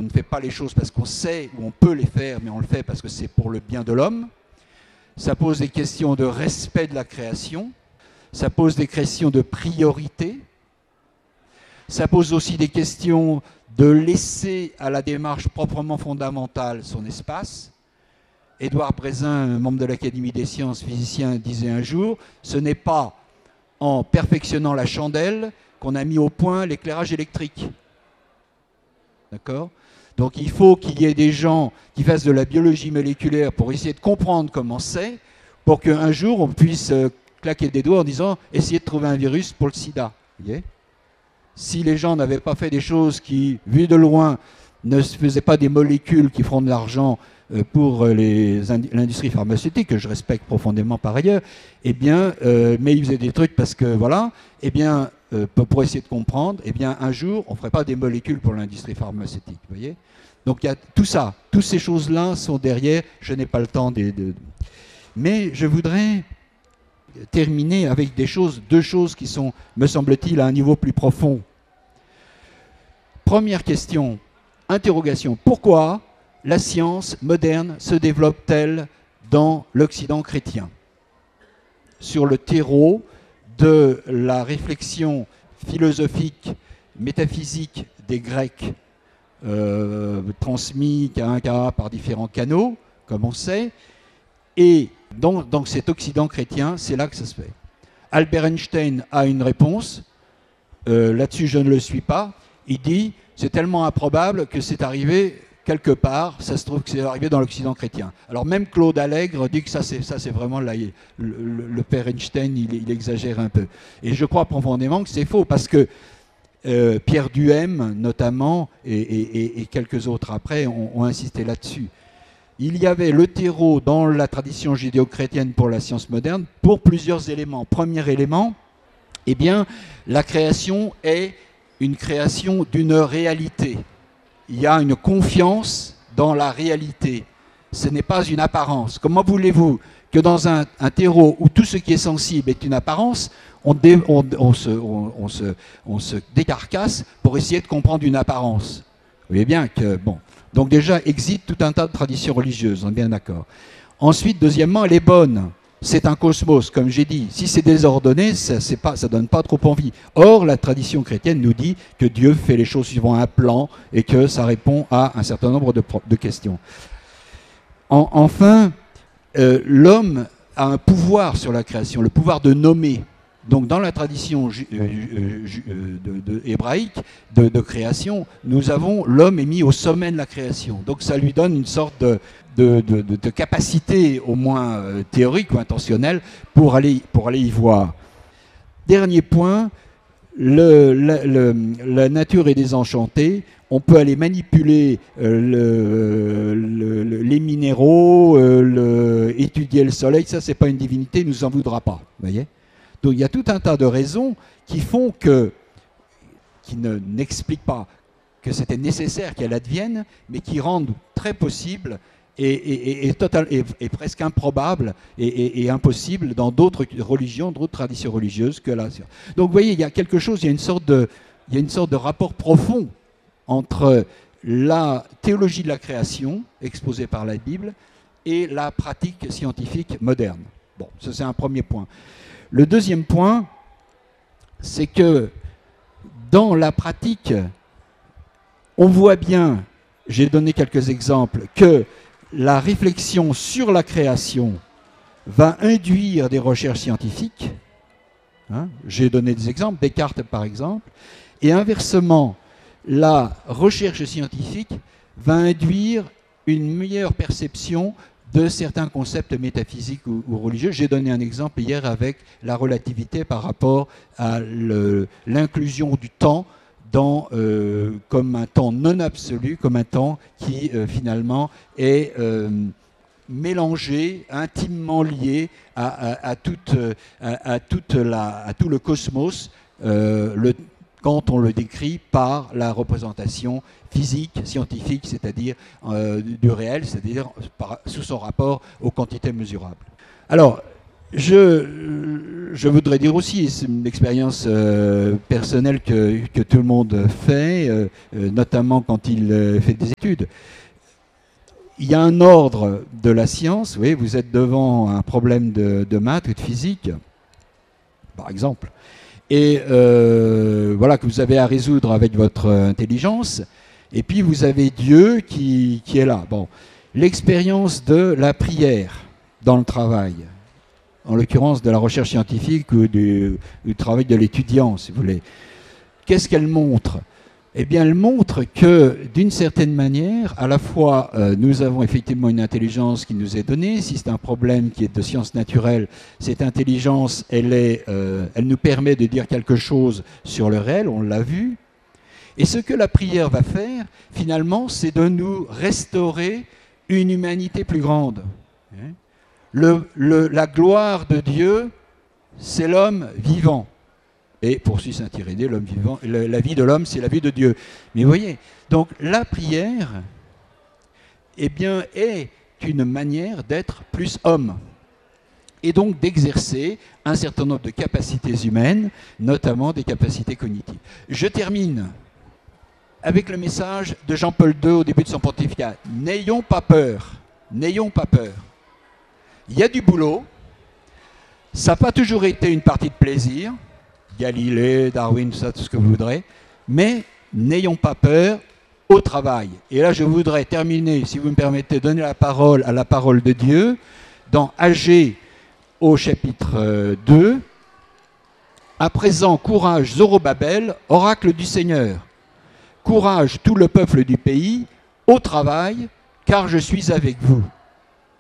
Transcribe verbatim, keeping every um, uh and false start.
ne fait pas les choses parce qu'on sait ou on peut les faire, mais on le fait parce que c'est pour le bien de l'homme. Ça pose des questions de respect de la création. Ça pose des questions de priorité. Ça pose aussi des questions de laisser à la démarche proprement fondamentale son espace. Édouard Brézin, membre de l'Académie des sciences, physicien, disait un jour, ce n'est pas en perfectionnant la chandelle qu'on a mis au point l'éclairage électrique. D'accord ? Donc il faut qu'il y ait des gens qui fassent de la biologie moléculaire pour essayer de comprendre comment c'est, pour qu'un jour on puisse claquer des doigts en disant « essayez de trouver un virus pour le sida ». Vous voyez ? Si les gens n'avaient pas fait des choses qui, vues de loin, ne faisaient pas des molécules qui feront de l'argent pour l'industrie pharmaceutique, que je respecte profondément par ailleurs, eh bien, euh, mais ils faisaient des trucs parce que, voilà, eh bien, euh, pour essayer de comprendre, eh bien, un jour, on ne ferait pas des molécules pour l'industrie pharmaceutique, vous voyez ? Donc, il y a tout ça, toutes ces choses-là sont derrière, je n'ai pas le temps de, de... Mais je voudrais terminer avec des choses, deux choses qui sont, me semble-t-il, à un niveau plus profond. Première question, interrogation, pourquoi la science moderne se développe-t-elle dans l'Occident chrétien? Sur le terreau de la réflexion philosophique, métaphysique des Grecs, euh, transmis qu'à un cas par différents canaux, comme on sait, et dans, dans cet Occident chrétien, c'est là que ça se fait. Albert Einstein a une réponse, euh, là-dessus je ne le suis pas, il dit, c'est tellement improbable que c'est arrivé quelque part, ça se trouve que c'est arrivé dans l'Occident chrétien. Alors même Claude Allègre dit que ça c'est, ça, c'est vraiment là, le, le, le père Einstein, il, il exagère un peu. Et je crois profondément que c'est faux, parce que euh, Pierre Duhem, notamment, et, et, et quelques autres après, ont, ont insisté là-dessus. Il y avait le terreau dans la tradition judéo-chrétienne pour la science moderne pour plusieurs éléments. Premier élément, eh bien, la création est une création d'une réalité. Il y a une confiance dans la réalité. Ce n'est pas une apparence. Comment voulez-vous que dans un, un terreau où tout ce qui est sensible est une apparence, on, dé, on, on, se, on, on, se, on se décarcasse pour essayer de comprendre une apparence? Vous voyez bien que, bon, donc déjà existe tout un tas de traditions religieuses, on est bien d'accord. Ensuite, deuxièmement, elle est bonne. C'est un cosmos, comme j'ai dit. Si c'est désordonné, ça ne donne pas trop envie. Or, la tradition chrétienne nous dit que Dieu fait les choses suivant un plan et que ça répond à un certain nombre de, de questions. En, enfin, euh, l'homme a un pouvoir sur la création, le pouvoir de nommer. Donc, dans la tradition ju, euh, euh, de, de, hébraïque de, de création, nous avons l'homme est mis au sommet de la création. Donc, ça lui donne une sorte de De, de, de, de capacité au moins euh, théorique ou intentionnelle pour aller, pour aller y voir. Dernier point, le, la, le, la nature est désenchantée, on peut aller manipuler euh, le, le, le, les minéraux, euh, le, étudier le soleil, ça c'est pas une divinité, il ne nous en voudra pas. Voyez. Donc il y a tout un tas de raisons qui font que, qui ne, n'expliquent pas que c'était nécessaire qu'elle advienne, mais qui rendent très possible Et, et, et, total, et, et presque improbable et, et, et impossible dans d'autres religions, d'autres traditions religieuses que la science. Donc vous voyez, il y a quelque chose, il y a une sorte de, il y a une sorte de rapport profond entre la théologie de la création exposée par la Bible et la pratique scientifique moderne. Bon, ça c'est un premier point. Le deuxième point, c'est que dans la pratique, on voit bien, j'ai donné quelques exemples, que la réflexion sur la création va induire des recherches scientifiques. Hein, j'ai donné des exemples, Descartes par exemple. Et inversement, la recherche scientifique va induire une meilleure perception de certains concepts métaphysiques ou, ou religieux. J'ai donné un exemple hier avec la relativité par rapport à le, l'inclusion du temps dans, euh, comme un temps non absolu, comme un temps qui euh, finalement est euh, mélangé, intimement lié à, à, à, toute, à, à, toute la, à tout le cosmos, euh, le, quand on le décrit par la représentation physique, scientifique, c'est-à-dire euh, du réel, c'est-à-dire sous son rapport aux quantités mesurables. Alors, Je, je voudrais dire aussi, c'est une expérience euh, personnelle que, que tout le monde fait, euh, notamment quand il euh, fait des études. Il y a un ordre de la science, vous voyez, vous êtes devant un problème de, de maths ou de physique, par exemple, et euh, voilà, que vous avez à résoudre avec votre intelligence, et puis vous avez Dieu qui, qui est là. Bon, l'expérience de la prière dans le travail, en l'occurrence de la recherche scientifique ou du, du travail de l'étudiant, si vous voulez. Qu'est-ce qu'elle montre? Eh bien, elle montre que, d'une certaine manière, à la fois, euh, nous avons effectivement une intelligence qui nous est donnée. Si c'est un problème qui est de sciences naturelles, cette intelligence, elle, est, euh, elle nous permet de dire quelque chose sur le réel, on l'a vu. Et ce que la prière va faire, finalement, c'est de nous restaurer une humanité plus grande. Le, le, la gloire de Dieu, c'est l'homme vivant. Et poursuit saint Irénée, l'homme vivant, la, la vie de l'homme, c'est la vie de Dieu. Mais vous voyez, donc la prière, eh bien, est une manière d'être plus homme. Et donc d'exercer un certain nombre de capacités humaines, notamment des capacités cognitives. Je termine avec le message de Jean-Paul deux au début de son pontificat. N'ayons pas peur, n'ayons pas peur. Il y a du boulot, ça n'a pas toujours été une partie de plaisir, Galilée, Darwin, tout ça, tout ce que vous voudrez, mais n'ayons pas peur au travail. Et là, je voudrais terminer, si vous me permettez, donner la parole à la parole de Dieu, dans Agée au chapitre deux. À présent, courage Zorobabel, oracle du Seigneur. Courage tout le peuple du pays, au travail, car je suis avec vous.